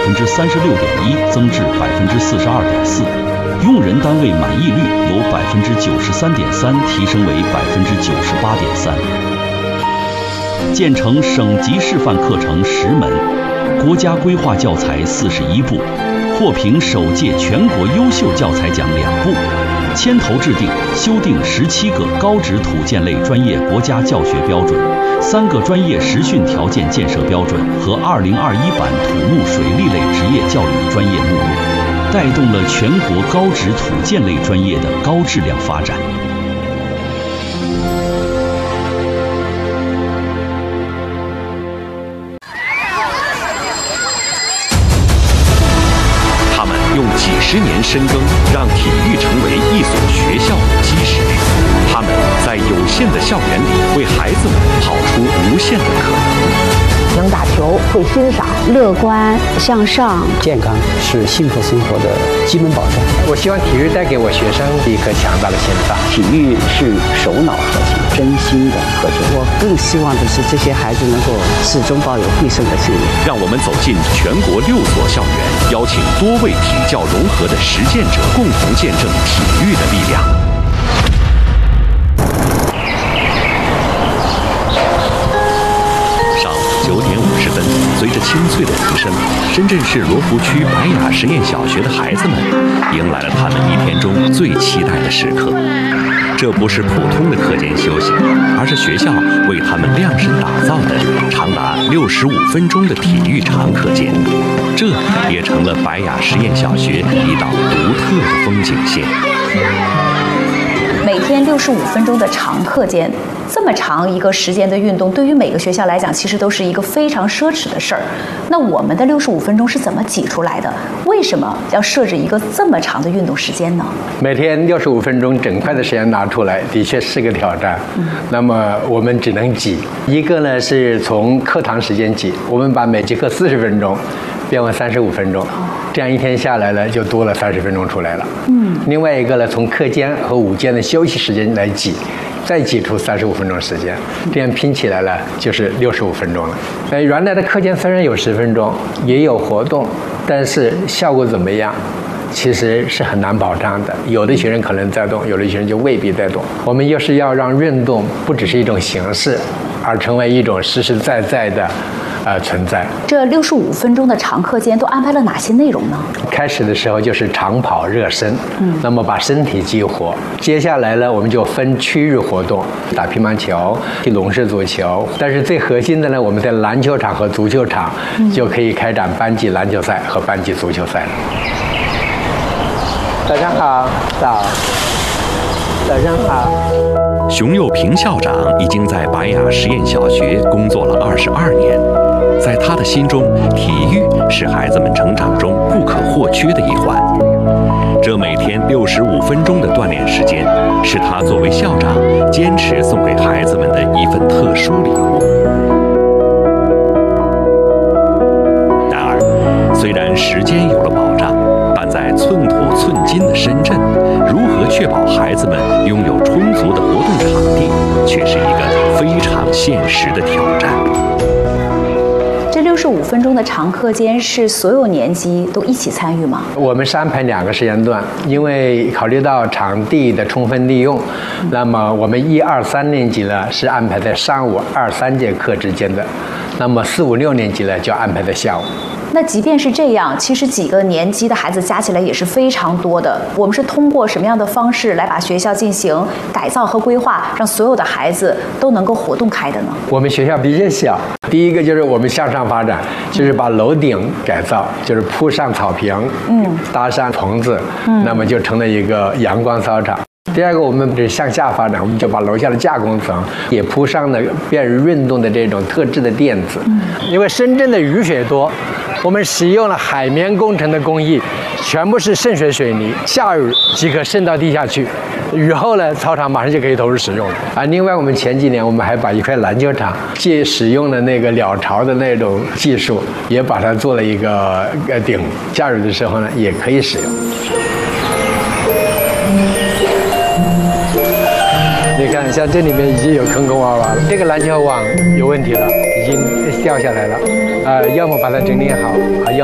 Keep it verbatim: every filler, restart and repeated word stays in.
分之三十六点一增至百分之四十二点四，用人单位满意率由百分之九十三点三提升为百分之九十八点三。建成省级示范课程十门，国家规划教材四十一部，获评首届全国优秀教材奖两部，牵头制定、修订十七个高职土建类专业国家教学标准，三个专业实训条件建设标准和二零二一版土木水利类职业教育专业目录，带动了全国高职土建类专业的高质量发展。 用几十年深耕，让体育成为一所学校的基石。他们在有限的校园里，为孩子们跑出无限的可能。 能打球，会欣赏， 乐观向上， 健康是幸福生活的基本保障。 我希望体育带给我学生一颗强大的心脏。 体育是手脑合起，真心的合作。 我更希望的是这些孩子能够始终抱有必胜的信念。 让我们走进全国六所校园，邀请多位体教融合的实践者，共同见证体育的力量。九点五十分，随着清脆的笛声，深圳市罗湖区白雅实验小学的孩子们迎来了他们一天中最期待的时刻。这不是普通的课间休息，而是学校为他们量身打造的长达六十五分钟的体育长课间。这也成了白雅实验小学一道独特的风景线。 每天六十五分钟的长课间，这么长一个时间的运动，对于每个学校来讲，其实都是一个非常奢侈的事儿。那我们的六十五分钟是怎么挤出来的？为什么要设置一个这么长的运动时间呢？ 每天六十五分钟整块的时间拿出来，的确是个挑战。嗯、那么我们只能挤一个呢，是从课堂时间挤，我们把每节课四十分钟变为三十五分钟，这样一天下来呢，就多了三十分钟出来了。嗯。另外一个呢，从课间和午间的休息时间来挤，再挤出三十五分钟时间，这样拼起来了就是六十五分钟了。呃，原来的课间虽然有十分钟，也有活动，但是效果怎么样？其实是很难保障的，有的学生可能在动，有的学生就未必在动。我们又是要让运动不只是一种形式，而成为一种实实在在的呃存在。 这六十五分钟的长课间都安排了哪些内容呢？ 开始的时候就是长跑热身，嗯，那么把身体激活。接下来呢，我们就分区域活动，打乒乓球、踢龙式足球。但是最核心的呢，我们在篮球场和足球场就可以开展班级篮球赛和班级足球赛了。早上好，早，早上好。 熊幼平校长已经在白雅实验小学工作了二十二年，在他的心中，体育是孩子们成长中不可或缺的一环。这每天六十五分钟的锻炼时间，是他作为校长坚持送给孩子们的一份特殊礼物。然而，虽然时间有了保障，但在寸土寸金的深圳，如何确保孩子们拥有充足的活动场地，却是一个非常现实的挑战。 这六十五分钟的长课间是所有年级都一起参与吗？ 我们是安排两个时间段，因为考虑到场地的充分利用，嗯、那么我们一二三年级呢是安排在上午二三节课之间的，那么四五六年级呢就安排在下午。 那即便是这样，其实几个年级的孩子加起来也是非常多的。我们是通过什么样的方式来把学校进行改造和规划，让所有的孩子都能够活动开的呢？ 我们学校比较小，第一个就是我们向上发展，就是把楼顶改造，就是铺上草坪，嗯，搭上棚子，嗯，那么就成了一个阳光操场。第二个，我们是向下发展，我们就把楼下的架空层也铺上了便于运动的这种特制的垫子。嗯，因为深圳的雨水多，我们使用了海绵工程的工艺，全部是渗水水泥，下雨即可渗到地下去，雨后呢，操场马上就可以投入使用了。啊，另外我们前几年我们还把一块篮球场借使用了那个鸟巢的那种技术，也把它做了一个呃顶，下雨的时候呢也可以使用。你看，像这里面已经有坑坑洼洼了，这个篮球网有问题了，已经掉下来了，呃，要么把它整理好，啊，要。